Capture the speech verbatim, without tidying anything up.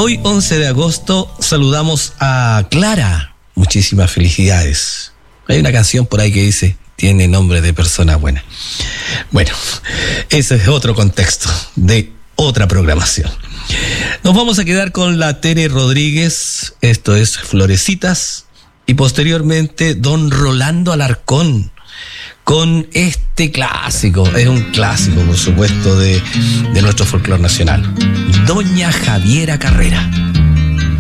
Hoy, once de agosto, saludamos a Clara. Muchísimas felicidades. Hay una canción por ahí que dice, tiene nombre de persona buena. Bueno, ese es otro contexto de otra programación. Nos vamos a quedar con la Tere Rodríguez, esto es Florecitas, y posteriormente don Rolando Alarcón, con este clásico, es un clásico por supuesto de, de nuestro folclore nacional, Doña Javiera Carrera.